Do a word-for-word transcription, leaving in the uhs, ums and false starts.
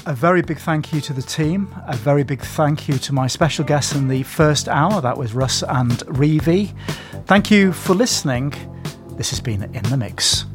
A very big thank you to the team. A very big thank you to my special guests in the first hour. That was Russ and Reevie. Thank you for listening. This has been In The Mix.